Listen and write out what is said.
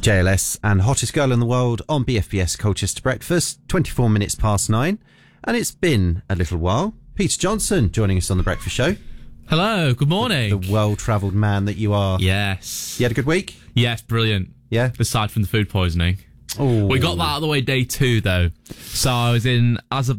JLS and Hottest Girl in the World on BFBS Colchester Breakfast, 24 minutes past 9. And it's been a little while. Peter Johnson joining us on The Breakfast Show. Hello, good morning. The well-travelled man that you are. Yes. You had a good week? Yes, brilliant. Yeah? Aside from the food poisoning. Oh. We got that out of the way day 2, though. So I was in Azerbaijan.